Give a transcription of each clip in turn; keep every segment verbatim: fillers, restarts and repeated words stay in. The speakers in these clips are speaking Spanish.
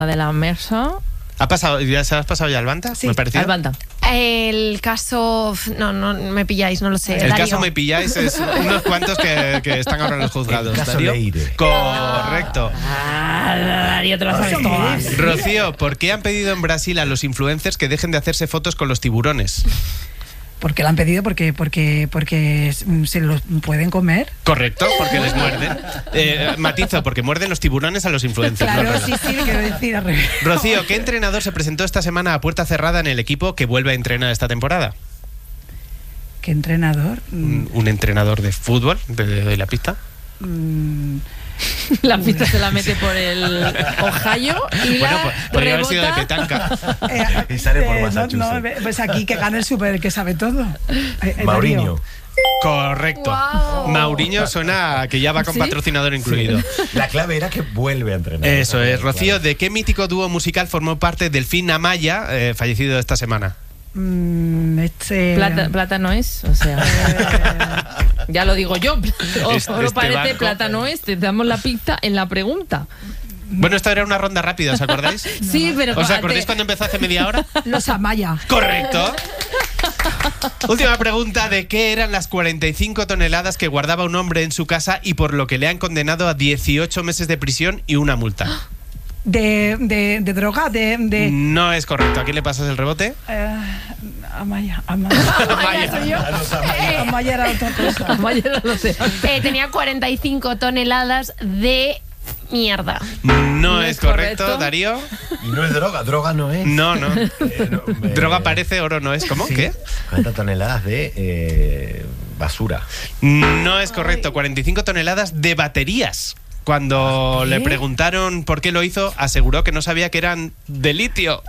de la mesa. ¿Ha pasado, ya se has pasado ya al Banta? Sí, ¿Me parecido? al Banta. El caso... No, no me pilláis, no lo sé. El Darío. caso me pilláis es unos cuantos que, que están ahora en los juzgados. El caso Darío. Leire. Correcto. Ah, Darío, te lo sabes todas. Rocío, ¿por qué han pedido en Brasil a los influencers que dejen de hacerse fotos con los tiburones? Porque la han pedido porque porque porque se los pueden comer. Correcto, porque les muerden. Eh, matizo, porque muerden los tiburones a los influencers. Claro, no, sí, sí, quiero decir al revés. Rocío, ¿qué entrenador se presentó esta semana a puerta cerrada en el equipo que vuelve a entrenar esta temporada? ¿Qué entrenador? Un, un entrenador de fútbol, de, de la pista. Mm. La pista se la mete por el Ohio y Bueno, la pues, podría haber rebota. sido de petanca. Eh, Y sale por eh, no, Massachusetts. no, pues aquí que gana el super, el que sabe todo. Eh, eh, Mauriño. Darío. Correcto. Wow. Mauriño suena a que ya va con ¿Sí? patrocinador incluido. La clave era que vuelve a entrenar. Eso es. Rocío, Claro. ¿de qué mítico dúo musical formó parte Delfín Amaya, eh, fallecido esta semana? Mm, este, Plata, plata no es, o sea, ya lo digo yo. O Este- solo este parece barco. plata no es, te damos la pista en la pregunta. Bueno, esto era una ronda rápida, ¿os acordáis? Sí, pero ¿Os te- acordáis cuando empezó hace media hora? Los Amaya. Correcto. Última pregunta, ¿de qué eran las cuarenta y cinco toneladas que guardaba un hombre en su casa y por lo que le han condenado a dieciocho meses de prisión y una multa? De, de, de droga, de... de No es correcto. ¿A quién le pasas el rebote? eh, Amaya, Amaya. Amaya. soy yo. Amaya era otra cosa. Vaya, no lo sé. Eh, tenía cuarenta y cinco toneladas de mierda. No, No es es correcto, correcto. Darío. Y no es droga, droga no es. No, no. Eh, no, eh, Droga parece, oro no es. ¿Cómo? sí, ¿Qué? cuarenta toneladas de eh, basura. No es correcto. cuarenta y cinco toneladas de baterías. Cuando le preguntaron por qué lo hizo, aseguró que no sabía que eran de litio.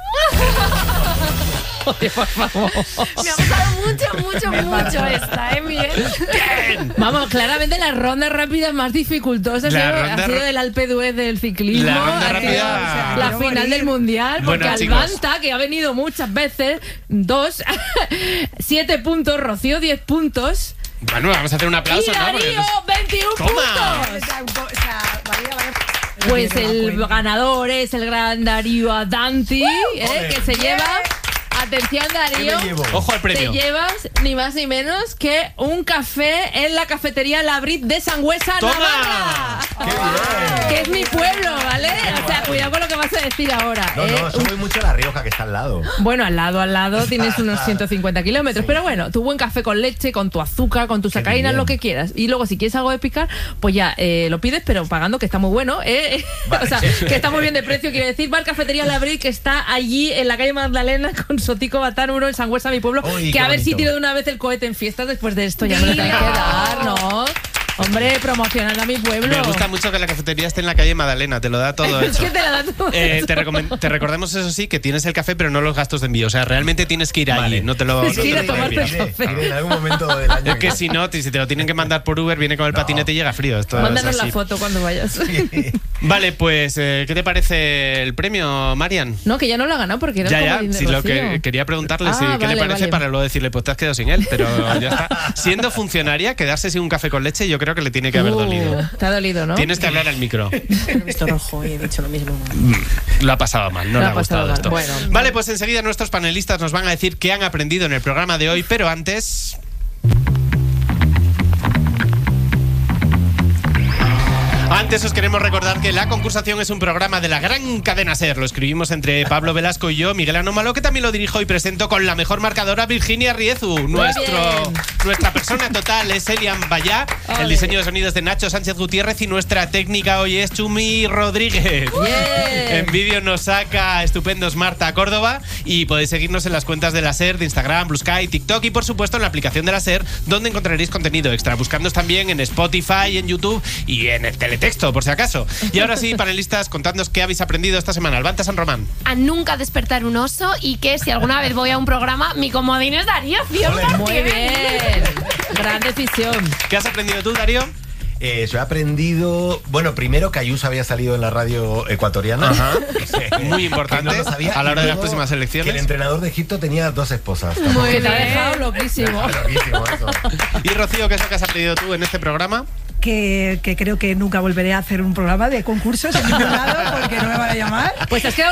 Oye, por favor. Me ha gustado mucho, mucho, mucho esta, ¿eh, Miguel? Vamos, claramente la ronda rápida más dificultosa ha La sido, ronda ha sido ra- el Alpe d'Huez del ciclismo. La ronda ha sido, rápida- o sea, la Quiero final morir. del mundial, porque Bueno, chicos. Albanta, que ha venido muchas veces, dos, siete puntos, Rocío, diez puntos. Bueno, vamos a hacer un aplauso, Y ¿no? Porque Darío, nos- veintiún ¡Toma! puntos. O sea, María, vaya- Pues No me el acuerdo. ganador es el gran Darío Adanti, ¿eh? que se lleva, atención Darío, ¿Qué me llevo? Ojo al te premio. llevas ni más ni menos que un café en la cafetería La Brit de Sangüesa, ¡Toma! Navarra. ¡Qué bien! Que es mi pueblo, ¿vale? O sea, cuidado con lo que vas a decir ahora. No, ¿eh? no, soy mucho La Rioja, que está al lado. Bueno, al lado, al lado tienes unos ciento cincuenta kilómetros. Pero bueno, tu buen café con leche, con tu azúcar, con tu Qué sacarina, bien. lo que quieras. Y luego, si quieres algo de picar, pues ya eh, lo pides, pero pagando, que está muy bueno. ¿eh? O sea, que está muy bien de precio. Quiero decir, va al Cafetería La Brit, que está allí en la calle Magdalena con Sotico Batán uno en Sangüesa, mi pueblo. Uy, que qué a ver si bonito. tiro de una vez el cohete en fiestas después de esto. Ya me lo tengo que dar, ¿no? Hombre, promocionando a mi pueblo. Me gusta mucho que la cafetería esté en la calle Magdalena, te lo da todo Es hecho. que te la da todo Eh, eso. te, recomen- te recordemos, eso sí, que tienes el café, pero no los gastos de envío. O sea, realmente tienes que ir allí, Vale. no te lo. Es no que te ir a lo tomarte envían. el café. Iré en algún momento del año. Es que si no, si te lo tienen que mandar por Uber, viene con el No. patinete y llega frío. Esto es Mándanos la así. foto cuando vayas. Vale, pues, eh, ¿qué te parece el premio, Marian? No, que ya no lo ha ganado porque era Ya, un ya, comodín de si lo Rocío. que quería preguntarle Ah, si, qué vale, le parece vale. para luego decirle, pues te has quedado sin él, pero ya está. Siendo funcionaria, quedarse sin un café con leche, yo creo que le tiene que haber Uh, dolido. Te ha dolido, ¿no? Tienes que hablar al micro. He visto rojo y he dicho lo mismo. Lo ha pasado mal, no Lo le ha ha gustado pasado esto. mal. Bueno. Vale, pues enseguida nuestros panelistas nos van a decir qué han aprendido en el programa de hoy, pero antes... Antes os queremos recordar que La Concursación es un programa de la gran cadena SER. Lo escribimos entre Pablo Velasco y yo, Miguel Anómalo, que también lo dirijo y presento con la mejor marcadora, Virginia Riezu. Nuestro, bien. nuestra persona total es Elian Bayá, el diseño de sonidos de Nacho Sánchez Gutiérrez y nuestra técnica hoy es Chumi Rodríguez. Bien. En vídeo nos saca estupendos Marta Córdoba y podéis seguirnos en las cuentas de la SER, de Instagram, Blue Sky, TikTok y por supuesto en la aplicación de la SER, donde encontraréis contenido extra. Buscándonos también en Spotify, en YouTube y en el teletexto, por si acaso. Y ahora sí, panelistas, contadnos qué habéis aprendido esta semana. Albanta San Román. A nunca despertar un oso y que si alguna vez voy a un programa, mi comodín es Darío cien por ciento. Muy bien. Gran decisión. ¿Qué has aprendido tú, Darío? Eh, yo he aprendido, bueno, primero que Ayuso había salido en la radio ecuatoriana. Ajá. Que Muy importante no lo sabía. a la Y hora de las luego próximas que elecciones. el entrenador de Egipto tenía dos esposas. Que te ha dejado loquísimo. Ah, loquísimo eso. Y Rocío, ¿qué es lo que has aprendido tú en este programa? que, que creo que nunca volveré a hacer un programa de concursos en ningún lado porque no me van a llamar. Pues has quedado